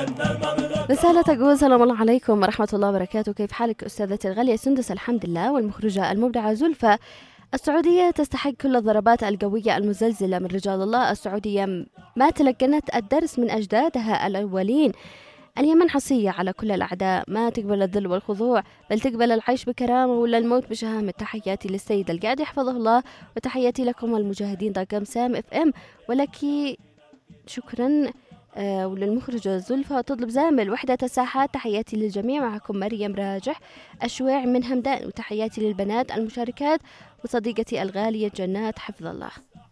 رسالة تقول: سلام الله عليكم ورحمة الله وبركاته، كيف حالك أستاذتي الغالية سندس؟ الحمد لله. والمخرجة المبدعة زلفى: السعودية تستحق كل الضربات القوية المزلزلة من رجال الله. السعودية ما تلقنت الدرس من أجدادها الأولين. اليمن حصية على كل الأعداء، ما تقبل الذل والخضوع، بل تقبل العيش بكرامة ولا الموت بشهامة. تحياتي للسيد القاعد يحفظه الله، وتحياتي لكم المجاهدين طاقم سام اف ام، ولك شكرا. وللمخرجة زلفى تطلب زامل وحدة الساحات. تحياتي للجميع، معكم مريم راجح الشويع من همدان، وتحياتي للبنات المشاركات وصديقتي الغالية جنات حفظ الله.